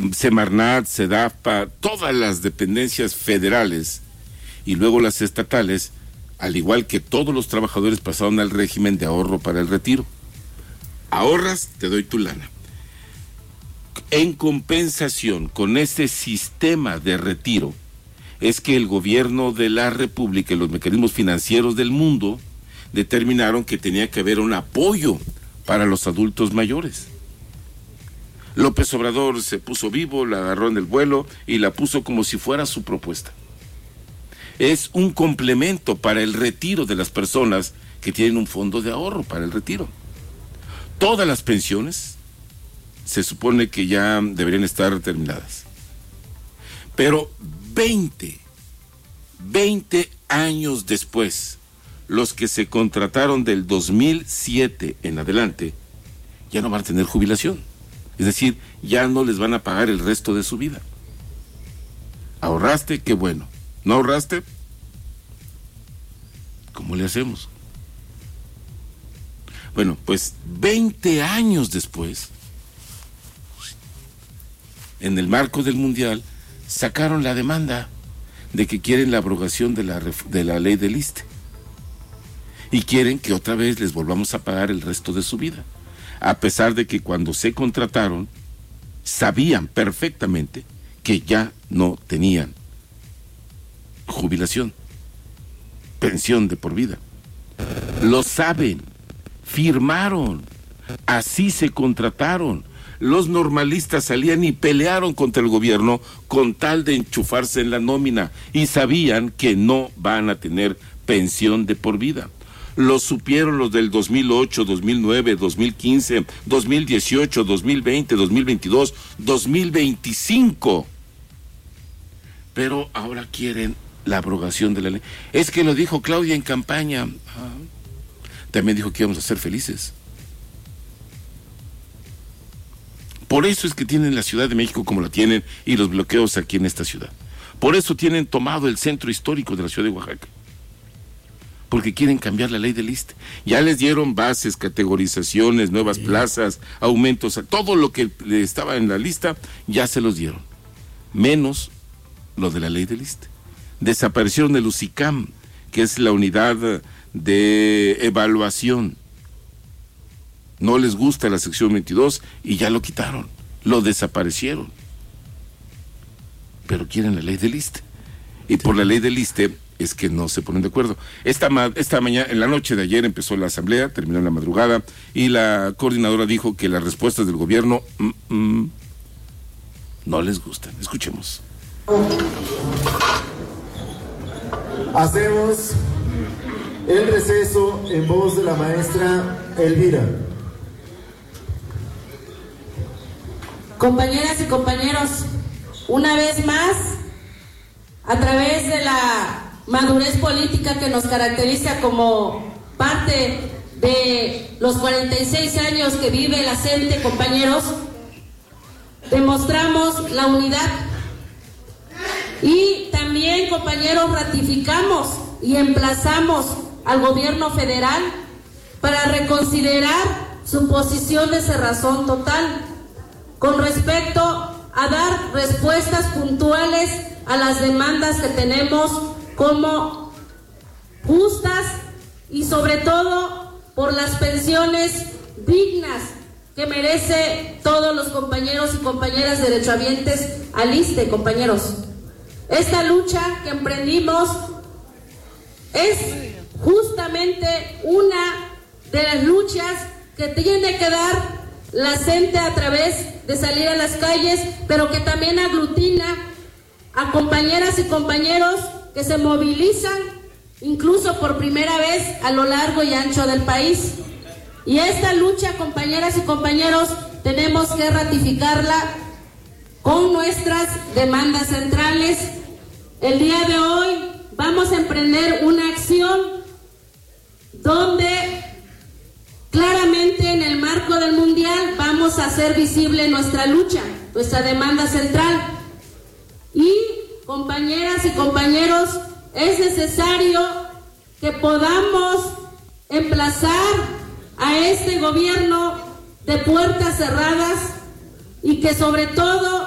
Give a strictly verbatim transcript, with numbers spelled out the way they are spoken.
Semarnat, Sedapa, todas las dependencias federales y luego las estatales, al igual que todos los trabajadores, pasaron al régimen de ahorro para el retiro. Ahorras, te doy tu lana. En compensación con este sistema de retiro, es que el gobierno de la República y los mecanismos financieros del mundo determinaron que tenía que haber un apoyo para los adultos mayores. López Obrador se puso vivo, la agarró en el vuelo y la puso como si fuera su propuesta. Es un complemento para el retiro de las personas que tienen un fondo de ahorro para el retiro. Todas las pensiones se supone que ya deberían estar terminadas. Pero veinte, veinte años después, los que se contrataron del dos mil siete en adelante, ya no van a tener jubilación. Es decir, ya no les van a pagar el resto de su vida. ¿Ahorraste? Qué bueno. ¿No ahorraste? ¿Cómo le hacemos? Bueno, pues veinte años después, en el marco del Mundial, sacaron la demanda de que quieren la abrogación de la, de la ley del ISSSTE. Y quieren que otra vez les volvamos a pagar el resto de su vida. A pesar de que cuando se contrataron, sabían perfectamente que ya no tenían jubilación, pensión de por vida. Lo saben, firmaron, así se contrataron. Los normalistas salían y pelearon contra el gobierno con tal de enchufarse en la nómina y sabían que no van a tener pensión de por vida. Lo supieron los del dos mil ocho, dos mil nueve, dos mil quince, dos mil dieciocho, dos mil veinte, dos mil veintidós, dos mil veinticinco. Pero ahora quieren la abrogación de la ley. Es que lo dijo Claudia en campaña. Ah, también dijo que íbamos a ser felices. Por eso es que tienen la Ciudad de México como la tienen y los bloqueos aquí en esta ciudad. Por eso tienen tomado el centro histórico de la ciudad de Oaxaca. Porque quieren cambiar la ley del ISSSTE. Ya les dieron bases, categorizaciones, nuevas sí. plazas, aumentos, todo lo que estaba en la lista, ya se los dieron. Menos lo de la ley del ISSSTE. Desaparecieron el UCICAM, que es la unidad de evaluación. No les gusta la sección veintidós y ya lo quitaron, lo desaparecieron. Pero quieren la ley del ISSSTE. Y por la ley del ISSSTE es que no se ponen de acuerdo. Esta, ma- esta mañana, en la noche de ayer empezó la asamblea, terminó en la madrugada, y la coordinadora dijo que las respuestas del gobierno mm, mm, no les gustan. Escuchemos. Hacemos el receso en voz de la maestra Elvira. Compañeras y compañeros, una vez más, a través de la madurez política que nos caracteriza como parte de los cuarenta y seis años que vive la C E N T E, compañeros, demostramos la unidad y también, compañeros, ratificamos y emplazamos al gobierno federal para reconsiderar su posición de cerrazón total con respecto a dar respuestas puntuales a las demandas que tenemos como justas y sobre todo por las pensiones dignas que merece todos los compañeros y compañeras derechohabientes al ISSSTE, compañeros. Esta lucha que emprendimos es justamente una de las luchas que tiene que dar la C E N T E a través de salir a las calles, pero que también aglutina a compañeras y compañeros que se movilizan incluso por primera vez a lo largo y ancho del país. Y esta lucha, compañeras y compañeros, tenemos que ratificarla con nuestras demandas centrales. El día de hoy vamos a emprender una acción donde claramente en el marco del Mundial vamos a hacer visible nuestra lucha, nuestra demanda central. Y, compañeras y compañeros, es necesario que podamos emplazar a este gobierno de puertas cerradas y que sobre todo